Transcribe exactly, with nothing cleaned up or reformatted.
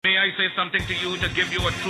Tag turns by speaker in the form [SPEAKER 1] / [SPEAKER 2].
[SPEAKER 1] May I say something to you to give you a